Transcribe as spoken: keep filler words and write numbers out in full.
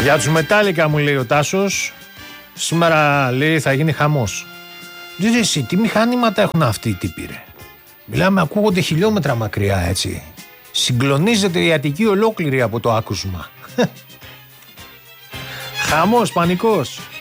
Για τους Μετάλλικα μου λέει ο Τάσος, σήμερα λέει θα γίνει χαμός. Λέει εσύ, τι μηχανήματα έχουν αυτοί οι τύποι ρε. Μιλάμε, ακούγονται χιλιόμετρα μακριά έτσι. Συγκλονίζεται η Αττική ολόκληρη από το άκουσμα. Χαμός, πανικός.